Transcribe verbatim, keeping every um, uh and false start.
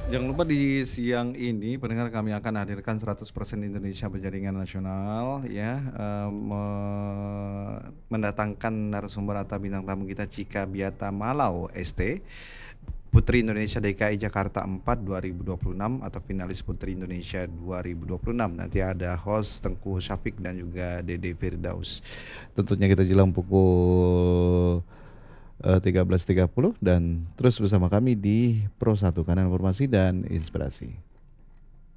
Jangan lupa di siang ini pendengar kami akan hadirkan seratus persen Indonesia Berjaringan Nasional ya, eee, me mendatangkan narasumber atau bintang tamu kita Chika Biata Malau S T, Putri Indonesia D K I Jakarta empat dua ribu dua puluh enam atau finalis Putri Indonesia dua ribu dua puluh enam. Nanti ada host Tengku Syafiq dan juga Dede Firdaus. Tentunya kita jelang pukul eh, tiga belas tiga puluh dan terus bersama kami di Pro satu Kanal Informasi dan Inspirasi.